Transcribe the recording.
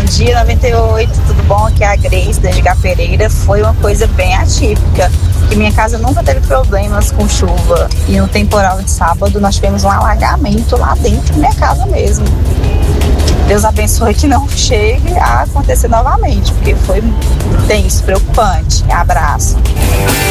dia 98, tudo bom? Aqui é a Grace da Edgar Pereira. Foi uma coisa bem atípica, que minha casa nunca teve problemas com chuva. E no temporal de sábado nós tivemos um alagamento lá dentro da minha casa mesmo. Deus abençoe que não chegue a acontecer novamente, porque foi tenso, preocupante. Abraço.